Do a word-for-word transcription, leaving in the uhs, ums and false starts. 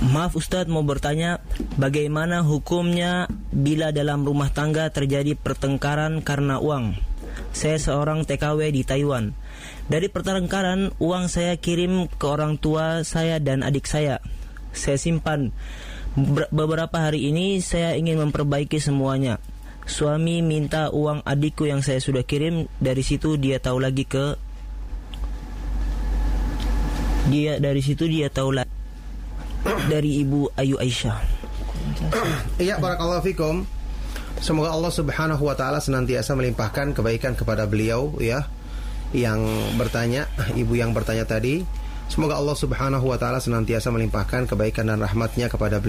Maaf Ustadz, mau bertanya, bagaimana hukumnya bila dalam rumah tangga terjadi pertengkaran karena uang? Saya seorang T K W di Taiwan. Dari pertengkaran, uang saya kirim ke orang tua saya dan adik saya. Saya simpan. Beberapa hari ini saya ingin memperbaiki semuanya. Suami minta uang adikku yang saya sudah kirim. Dari situ dia tahu lagi ke Dia dari situ dia tahu lagi dari Ibu Ayu Aisyah. Iya, barakallahu fikum. Semoga Allah Subhanahu wa taala senantiasa melimpahkan kebaikan kepada beliau ya, yang bertanya, ibu yang bertanya tadi. Semoga Allah Subhanahu wa taala senantiasa melimpahkan kebaikan dan rahmatnya kepada beliau.